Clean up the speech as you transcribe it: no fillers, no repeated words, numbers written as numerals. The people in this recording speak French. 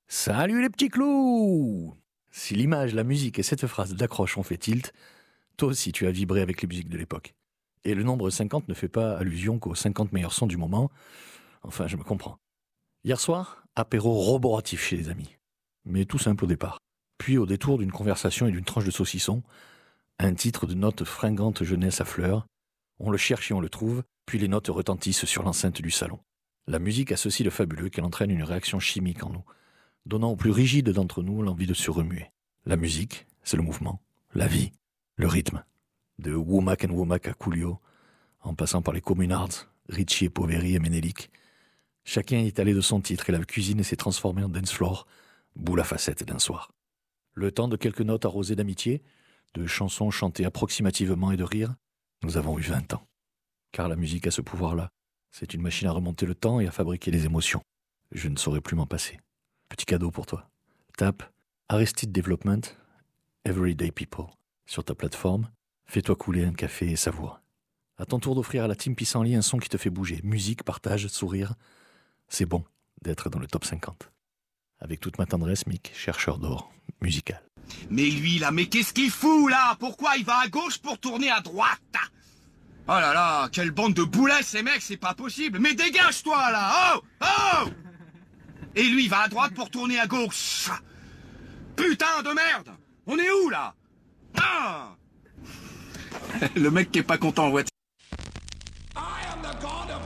Salut les petits clous! Si l'image, la musique et cette phrase d'accroche ont fait tilt, toi aussi tu as vibré avec les musiques de l'époque. Et le nombre 50 ne fait pas allusion qu'aux 50 meilleurs sons du moment. Enfin, je me comprends. Hier soir, apéro roboratif chez les amis. Mais tout simple au départ. Puis au détour d'une conversation et d'une tranche de saucisson, un titre de note fringante jeunesse à fleurs. On le cherche et on le trouve, puis les notes retentissent sur l'enceinte du salon. La musique a ceci de fabuleux qu'elle entraîne une réaction chimique en nous, donnant aux plus rigides d'entre nous l'envie de se remuer. La musique, c'est le mouvement, la vie, le rythme. De Womack and Womack à Coolio, en passant par les Communards, Richie et Poveri et Menelik. Chacun est allé de son titre et la cuisine s'est transformée en dance floor, boule à facettes d'un soir. Le temps de quelques notes arrosées d'amitié, de chansons chantées approximativement et de rire, nous avons eu 20 ans. Car la musique a ce pouvoir-là. C'est une machine à remonter le temps et à fabriquer les émotions. Je ne saurais plus m'en passer. Petit cadeau pour toi. Tape Arrested Development, Everyday People sur ta plateforme. Fais-toi couler un café et savoure. À ton tour d'offrir à la team Pissenlit un son qui te fait bouger. Musique, partage, sourire. C'est bon d'être dans le top 50. Avec toute ma tendresse, Mick, chercheur d'or musical. Mais lui là, mais qu'est-ce qu'il fout là? Pourquoi il va à gauche pour tourner à droite? Oh là là, quelle bande de boulets ces mecs, c'est pas possible. Mais dégage-toi là! Oh! Oh! Et lui il va à droite pour tourner à gauche. Putain de merde! On est où là? Ah! Le mec qui est pas content en voiture.